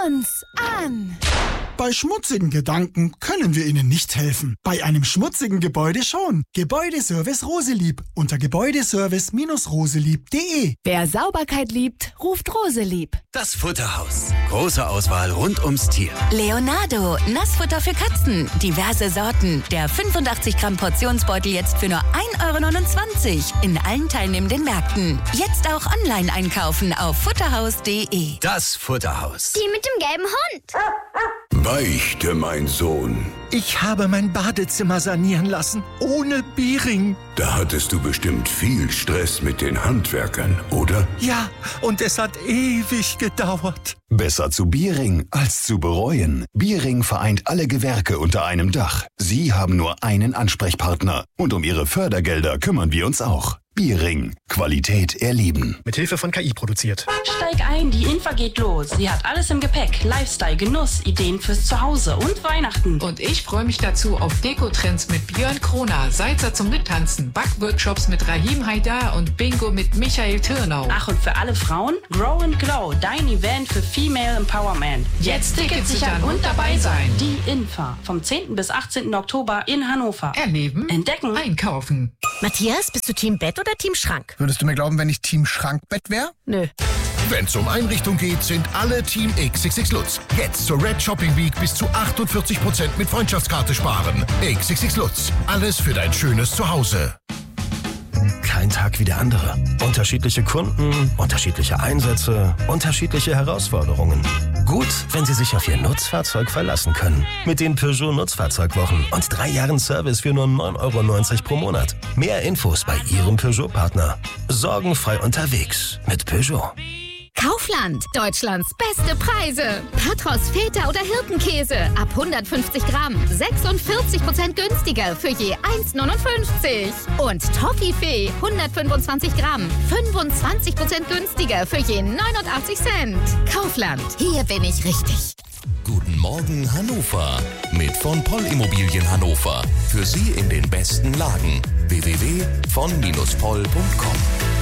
uns an. Bei schmutzigen Gedanken können wir Ihnen nicht helfen. Bei einem schmutzigen Gebäude schon. Gebäudeservice Roselieb unter gebäudeservice-roselieb.de. Wer Sauberkeit liebt, ruft Roselieb. Das Futterhaus. Große Auswahl rund ums Tier. Leonardo, Nassfutter für Katzen. Diverse Sorten. Der 85 Gramm Portionsbeutel jetzt für nur 1,29 € in allen teilnehmenden Märkten. Jetzt auch online einkaufen auf futterhaus.de. Das Futterhaus. Die mit dem gelben Hund. Beichte, mein Sohn. Ich habe mein Badezimmer sanieren lassen, ohne Biering. Da hattest du bestimmt viel Stress mit den Handwerkern, oder? Ja, und es hat ewig gedauert. Besser zu Biering als zu bereuen. Biering vereint alle Gewerke unter einem Dach. Sie haben nur einen Ansprechpartner. Und um Ihre Fördergelder kümmern wir uns auch. Biering. Qualität erleben. Mit Hilfe von KI produziert. Steig ein, die Infa geht los. Sie hat alles im Gepäck. Lifestyle, Genuss, Ideen fürs Zuhause und Weihnachten. Und ich freue mich dazu auf Dekotrends mit Björn Kroner, Salzer zum Mittanzen, Backworkshops mit Rahim Haidar und Bingo mit Michael Türnau. Ach, und für alle Frauen, Grow and Glow, dein Event für Female Empowerment. Jetzt Tickets sichern und dabei sein. Die Infa. Vom 10. bis 18. Oktober in Hannover. Erleben, entdecken, einkaufen. Matthias, bist du Team Bett oder Team Schrank? Würdest du mir glauben, wenn ich Team Schrankbett wäre? Nö. Wenn's um Einrichtung geht, sind alle Team XXX Lutz. Jetzt zur Red Shopping Week bis zu 48% mit Freundschaftskarte sparen. XXX Lutz. Alles für dein schönes Zuhause. Kein Tag wie der andere. Unterschiedliche Kunden, unterschiedliche Einsätze, unterschiedliche Herausforderungen. Gut, wenn Sie sich auf Ihr Nutzfahrzeug verlassen können. Mit den Peugeot Nutzfahrzeugwochen und 3 Jahren Service für nur 9,90 € pro Monat. Mehr Infos bei Ihrem Peugeot-Partner. Sorgenfrei unterwegs mit Peugeot. Kaufland, Deutschlands beste Preise. Patros, Feta oder Hirtenkäse ab 150 Gramm, 46% günstiger für je 1,59. Und Toffifee, 125 Gramm, 25% günstiger für je 89 Cent. Kaufland, hier bin ich richtig. Guten Morgen Hannover mit von Poll Immobilien Hannover. Für Sie in den besten Lagen. www.von-poll.com